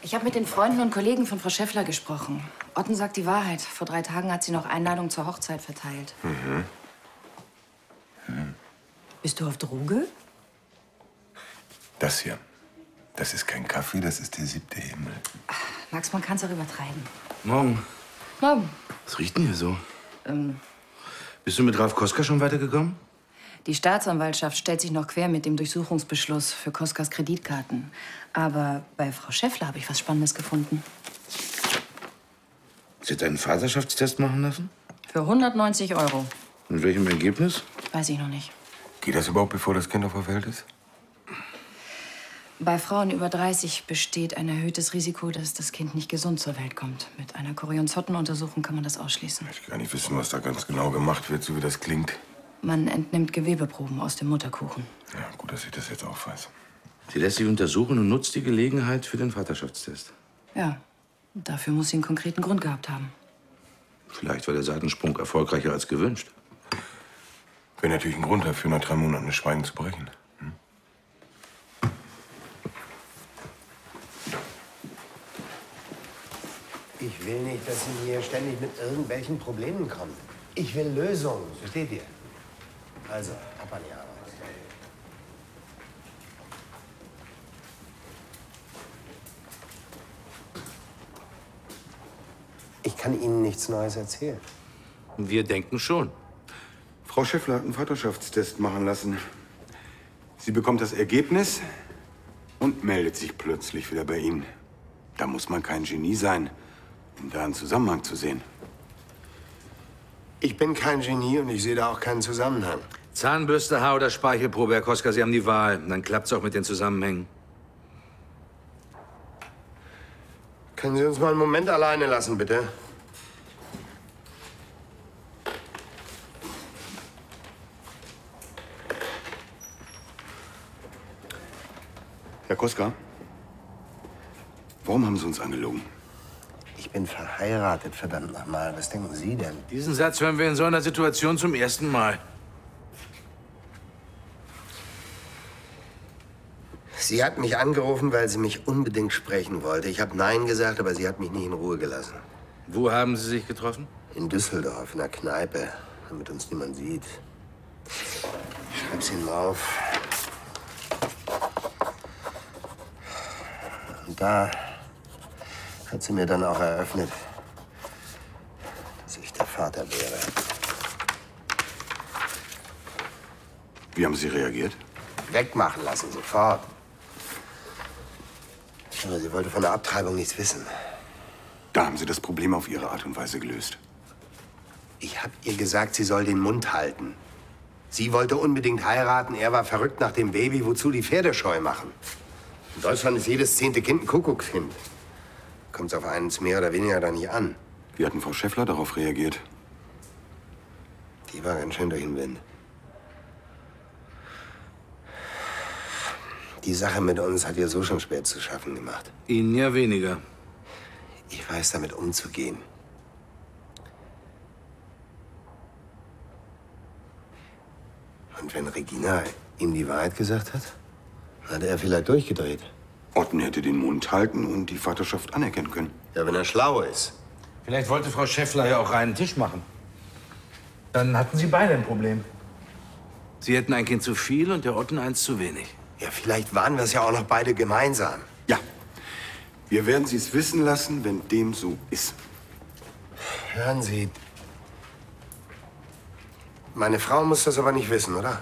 Ich habe mit den Freunden und Kollegen von Frau Schäffler gesprochen. Otten sagt die Wahrheit. Vor 3 Tagen hat sie noch Einladungen zur Hochzeit verteilt. Bist du auf Droge? Das hier. Das ist kein Kaffee, das ist der 7. Himmel. Max, man kann es auch übertreiben. Morgen. Morgen. Was riecht denn hier so? Bist du mit Ralf Koska schon weitergekommen? Die Staatsanwaltschaft stellt sich noch quer mit dem Durchsuchungsbeschluss für Koskas Kreditkarten. Aber bei Frau Schäffler habe ich was Spannendes gefunden. Sie hat einen Vaterschaftstest machen lassen? Für 190 €. Mit welchem Ergebnis? Weiß ich noch nicht. Geht das überhaupt, bevor das Kind auf der Welt ist? Bei Frauen über 30 besteht ein erhöhtes Risiko, dass das Kind nicht gesund zur Welt kommt. Mit einer Chorion-Zotten-Untersuchung kann man das ausschließen. Ich will gar nicht wissen, was da ganz genau gemacht wird, so wie das klingt. Man entnimmt Gewebeproben aus dem Mutterkuchen. Ja, gut, dass ich das jetzt auch weiß. Sie lässt sich untersuchen und nutzt die Gelegenheit für den Vaterschaftstest. Ja, dafür muss sie einen konkreten Grund gehabt haben. Vielleicht war der Seitensprung erfolgreicher als gewünscht. Wäre natürlich ein Grund dafür, nach 3 Monaten das Schweigen zu brechen. Ich will nicht, dass Sie hier ständig mit irgendwelchen Problemen kommen. Ich will Lösungen, versteht ihr? Also, ab an die Arbeit. Ich kann Ihnen nichts Neues erzählen. Wir denken schon. Frau Schäffler hat einen Vaterschaftstest machen lassen. Sie bekommt das Ergebnis und meldet sich plötzlich wieder bei Ihnen. Da muss man kein Genie sein, um da einen Zusammenhang zu sehen. Ich bin kein Genie und ich sehe da auch keinen Zusammenhang. Zahnbürste, Haar- oder Speichelprobe, Herr Koska, Sie haben die Wahl. Dann klappt's auch mit den Zusammenhängen. Können Sie uns mal einen Moment alleine lassen, bitte? Herr Koska, warum haben Sie uns angelogen? Ich bin verheiratet, verdammt nochmal. Was denken Sie denn? Diesen Satz hören wir in so einer Situation zum ersten Mal. Sie hat mich angerufen, weil sie mich unbedingt sprechen wollte. Ich habe Nein gesagt, aber sie hat mich nicht in Ruhe gelassen. Wo haben Sie sich getroffen? In Düsseldorf, in einer Kneipe, damit uns niemand sieht. Ich schreib's Ihnen auf. Und da hat sie mir dann auch eröffnet, dass ich der Vater wäre. Wie haben Sie reagiert? Wegmachen lassen, sofort. Aber sie wollte von der Abtreibung nichts wissen. Da haben Sie das Problem auf Ihre Art und Weise gelöst. Ich habe ihr gesagt, sie soll den Mund halten. Sie wollte unbedingt heiraten, er war verrückt nach dem Baby, wozu die Pferdescheu machen. In Deutschland ist jedes 10. Kind ein Kuckuckskind. Kommt es auf eins mehr oder weniger da nicht an. Wie hat denn Frau Schäffler darauf reagiert? Die war ganz schön durch den Wind. Die Sache mit uns hat ihr so schon spät zu schaffen gemacht. Ihnen ja weniger. Ich weiß, damit umzugehen. Und wenn Regina ihm die Wahrheit gesagt hat, hat er vielleicht durchgedreht. Otten hätte den Mund halten und die Vaterschaft anerkennen können. Ja, wenn er schlau ist. Vielleicht wollte Frau Schäffler ja auch reinen Tisch machen. Dann hatten Sie beide ein Problem. Sie hätten ein Kind zu viel und der Otten eins zu wenig. Ja, vielleicht waren wir es ja auch noch beide gemeinsam. Ja. Wir werden Sie es wissen lassen, wenn dem so ist. Hören Sie. Meine Frau muss das aber nicht wissen, oder?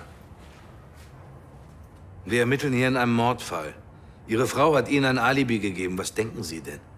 Wir ermitteln hier in einem Mordfall. Ihre Frau hat Ihnen ein Alibi gegeben. Was denken Sie denn?